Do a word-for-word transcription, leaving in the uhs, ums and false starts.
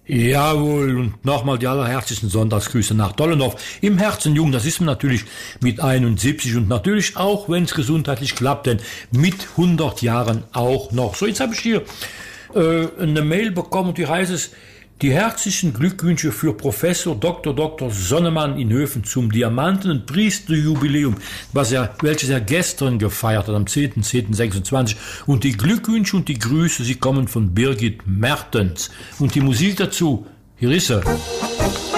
Jawohl, und nochmal die allerherzlichsten Sonntagsgrüße nach Dollendorf. Im Herzen jung, das ist man natürlich mit einundsiebzig und natürlich auch, wenn es gesundheitlich klappt, denn mit hundert Jahren auch noch. So, jetzt habe ich hier äh, eine Mail bekommen und die heißt es, die herzlichen Glückwünsche für Professor Doktor Doktor Sonnemann in Höfen zum Diamanten- und Priesterjubiläum, was er, welches er gestern gefeiert hat, am zehnten zehnten sechsundzwanzig. Und die Glückwünsche und die Grüße, sie kommen von Birgit Mertens. Und die Musik dazu, hier ist sie.